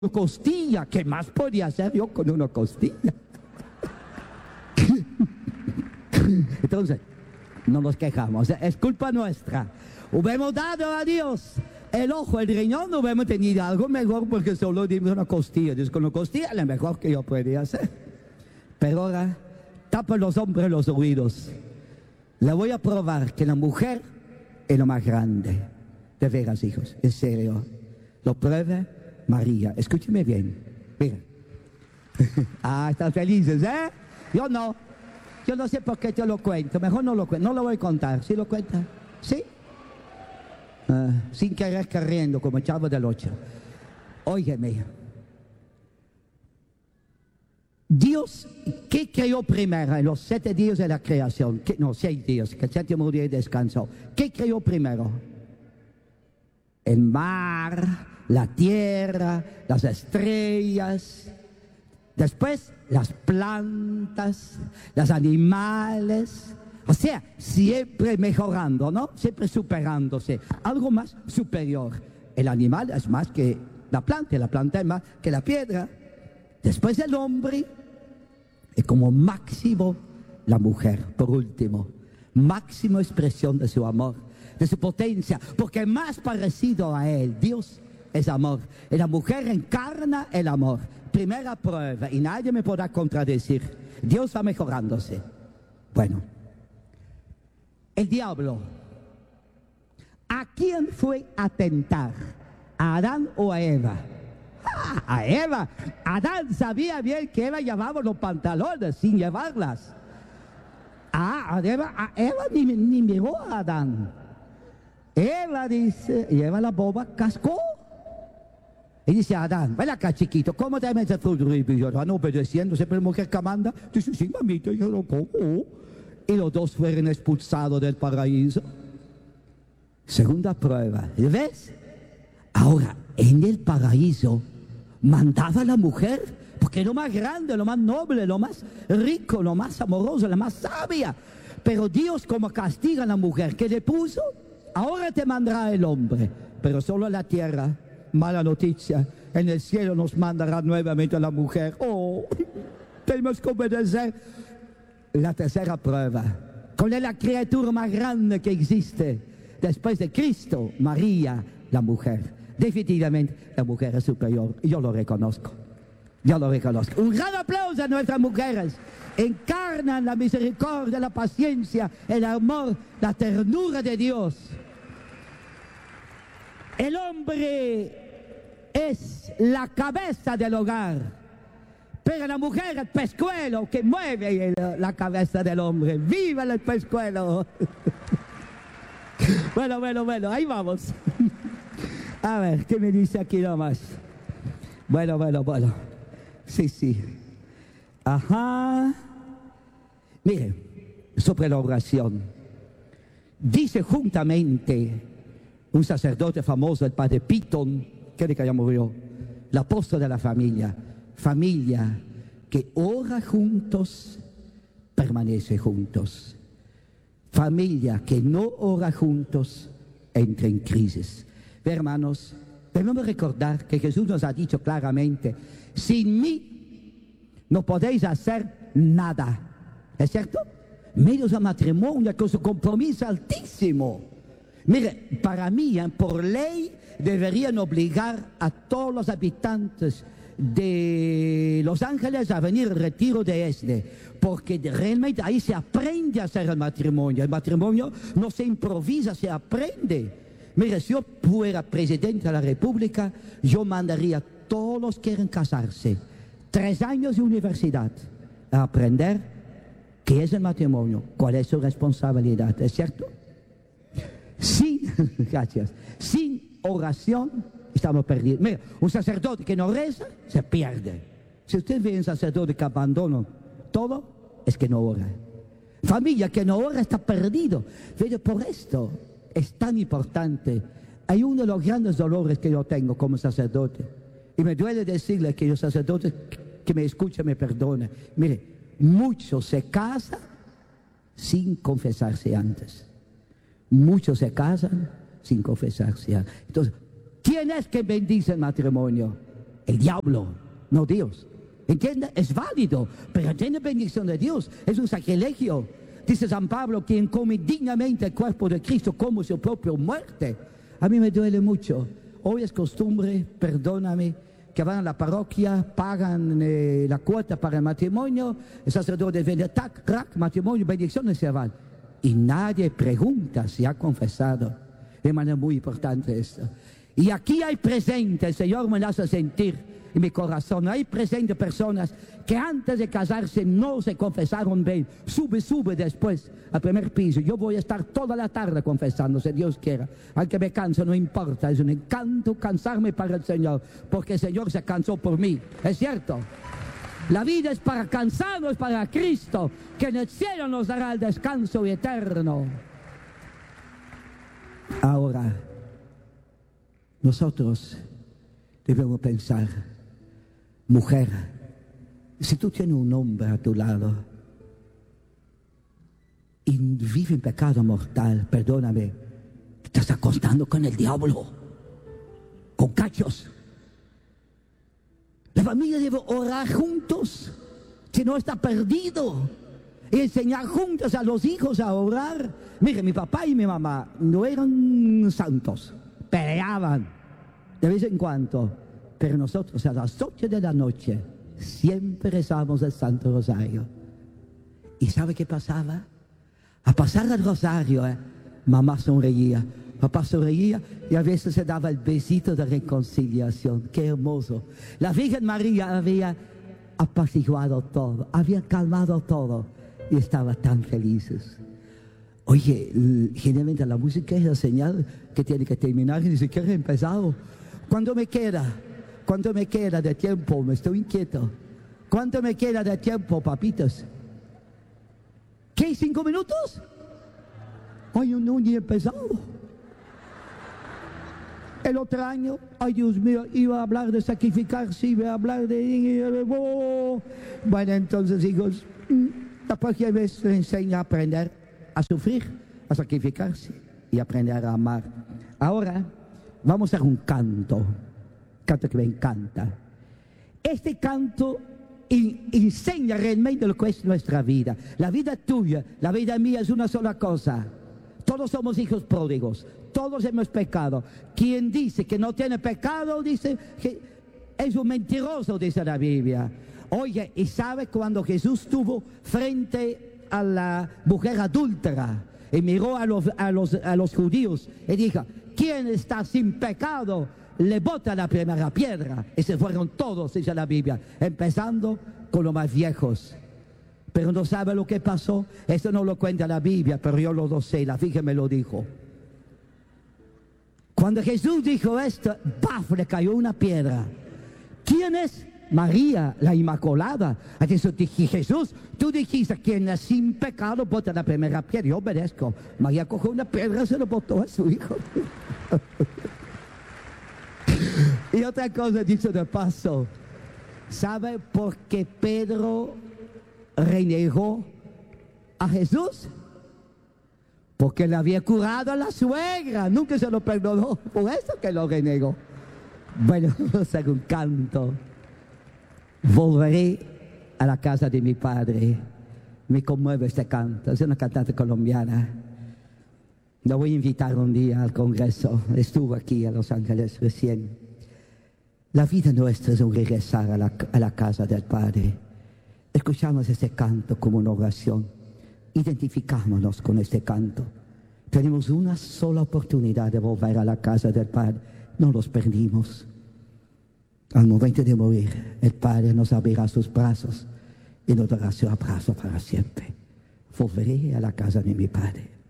costilla. ¿Qué más podía hacer yo con una costilla? Entonces, no nos quejamos, es culpa nuestra. Hubimos dado a Dios el ojo, el riñón, no hubimos tenido algo mejor porque solo dimos una costilla. Entonces, con una costilla es lo mejor que yo podía hacer. Pero ahora, tapan los hombres los oídos. Le voy a probar que la mujer es lo más grande. De veras, hijos, en serio. Lo pruebe María. Escúcheme bien. Mira. Están felices, ¿eh? Yo no. Yo no sé por qué te lo cuento. Mejor no lo cuento. No lo voy a contar. ¿Sí lo cuenta? ¿Sí? Sin querer corriendo, como Chavo del Ocho. Óigame. Dios, ¿qué creó primero en los 7 días de la creación? No, 6 días, que el 7º día descansó. ¿Qué creó primero? El mar, la tierra, las estrellas. Después, las plantas, los animales. O sea, siempre mejorando, ¿no? Siempre superándose. Algo más superior. El animal es más que la planta es más que la piedra. Después el hombre. Y como máximo, la mujer, por último. Máxima expresión de su amor, de su potencia. Porque más parecido a él, Dios es amor. Y la mujer encarna el amor. Primera prueba, y nadie me podrá contradecir. Dios va mejorándose. Bueno. El diablo, ¿a quién fue a tentar? ¿A Adán o a Eva? A Eva. Adán sabía bien que Eva llevaba los pantalones sin llevarlas. A Eva ni miró a Adán. Eva dice, y Eva la boba cascó. Y dice a Adán, ven acá chiquito, ¿cómo te metes fruto? Y yo, van obedeciendo, siempre la mujer que manda. Dice, sí, mamita, yo lo como. Y los dos fueron expulsados del paraíso. Segunda prueba, ¿ves? Ahora, en el paraíso mandaba la mujer, porque es lo más grande, lo más noble, lo más rico, lo más amoroso, la más sabia. Pero Dios, como castiga a la mujer que le puso, ahora te mandará el hombre, pero solo a la tierra. Mala noticia, en el cielo nos mandará nuevamente a la mujer. Oh, tenemos que obedecer. La tercera prueba, ¿cuál es la criatura más grande que existe después de Cristo? María, la mujer. Definitivamente, la mujer es superior. Yo lo reconozco. Yo lo reconozco. Un gran aplauso a nuestras mujeres. Encarnan la misericordia, la paciencia, el amor, la ternura de Dios. El hombre es la cabeza del hogar. Pero la mujer, el pescuezo que mueve la cabeza del hombre. ¡Viva el pescuezo! Bueno, ahí vamos. A ver, ¿qué me dice aquí nomás? Bueno. Sí. Ajá. Mire, sobre la oración. Dice juntamente un sacerdote famoso, el padre Piton, que ya murió, el apóstol de la familia. Familia que ora juntos, permanece juntos. Familia que no ora juntos, entra en crisis. Hermanos, debemos recordar que Jesús nos ha dicho claramente, sin mí no podéis hacer nada. ¿Es cierto? Medios a matrimonio con su compromiso altísimo. Mire, para mí, por ley, deberían obligar a todos los habitantes de Los Ángeles a venir al retiro de ESNE, porque realmente ahí se aprende a hacer el matrimonio. El matrimonio no se improvisa, se aprende. Mire, si yo fuera presidente de la República, yo mandaría a todos los que quieren casarse 3 años de universidad a aprender qué es el matrimonio, cuál es su responsabilidad, ¿es cierto? Gracias. Sin oración estamos perdidos. Mira, un sacerdote que no reza, se pierde. Si usted ve un sacerdote que abandona todo, es que no ora. Familia que no ora está perdido. Pero por esto es tan importante. Hay uno de los grandes dolores que yo tengo como sacerdote. Y me duele decirle que los sacerdotes que me escuchan me perdonen. Mire, muchos se casan sin confesarse antes. Muchos se casan sin confesarse antes. Entonces, ¿quién es que bendice el matrimonio? el diablo, no Dios. ¿Entiende? Es válido, pero tiene bendición de Dios. Es un sacrilegio. Dice San Pablo, quien come dignamente el cuerpo de Cristo como su propia muerte. A mí me duele mucho. Hoy es costumbre, perdóname, que van a la parroquia, pagan la cuota para el matrimonio, el sacerdote vende tac, crack, matrimonio, bendiciones se van. Y nadie pregunta si ha confesado. De manera muy importante esto. Y aquí hay presente, el Señor me lo hace sentir en mi corazón, hay presente personas que antes de casarse no se confesaron bien. Sube después al primer piso. Yo voy a estar toda la tarde confesándose, Dios quiera. Aunque me canso, no importa, es un encanto cansarme para el Señor, porque el Señor se cansó por mí, es cierto. La vida es para cansarnos, para Cristo, que en el cielo nos dará el descanso eterno. Ahora, nosotros debemos pensar, mujer, si tú tienes un hombre a tu lado y vive en pecado mortal, perdóname, te estás acostando con el diablo, con cachos. La familia debe orar juntos, si no está perdido, y enseñar juntos a los hijos a orar. Mire, mi papá y mi mamá no eran santos, peleaban de vez en cuando, pero nosotros a las 8 de la noche siempre rezamos el Santo Rosario. ¿Y sabe qué pasaba? A pasar el rosario, mamá sonreía, papá sonreía y a veces se daba el besito de reconciliación. ¡Qué hermoso! La Virgen María había apaciguado todo, había calmado todo y estaban tan felices. Oye, generalmente la música es la señal que tiene que terminar y ni siquiera he empezado. ¿Cuánto me queda de tiempo? Me estoy inquieto. ¿Cuánto me queda de tiempo, papitos? ¿Qué? ¿5 minutos? Ay, no, ni he empezado. El otro año, ay Dios mío, iba a hablar de sacrificarse, iba a hablar de... Bueno, entonces, hijos, la próxima vez les enseña a aprender a sufrir, a sacrificarse y aprender a amar. Ahora vamos a hacer un canto que me encanta. Este canto enseña realmente lo que es nuestra vida. La vida tuya, la vida mía es una sola cosa. Todos somos hijos pródigos, todos hemos pecado. Quien dice que no tiene pecado, dice que es un mentiroso, dice la Biblia. Oye, y sabe cuando Jesús estuvo frente a la mujer adúltera y miró a los judíos y dijo, ¿quién está sin pecado? Le bota la primera piedra. Y se fueron todos, dice la Biblia, empezando con los más viejos. Pero no sabe lo que pasó. Eso no lo cuenta la Biblia, pero yo lo sé, la Virgen me lo dijo. Cuando Jesús dijo esto, ¡paf!, le cayó una piedra. ¿Quién es? María, la Inmaculada. Entonces dije, Jesús, tú dijiste, quien es sin pecado bota la primera piedra. Yo obedezco. María cogió una piedra y se lo botó a su hijo. Y otra cosa, dicho de paso, ¿sabe por qué Pedro renegó a Jesús? Porque le había curado a la suegra, nunca se lo perdonó, por eso que lo renegó. Bueno, vamos a hacer un canto. Volveré a la casa de mi padre. Me conmueve este canto, es una cantante colombiana. Lo voy a invitar un día al congreso, estuvo aquí a Los Ángeles recién. La vida nuestra es un regresar a la casa del Padre. Escuchamos este canto como una oración. Identificámonos con este canto. Tenemos una sola oportunidad de volver a la casa del Padre. No los perdimos. Al momento de morir, el Padre nos abrirá sus brazos y nos dará su abrazo para siempre. Volveré a la casa de mi Padre.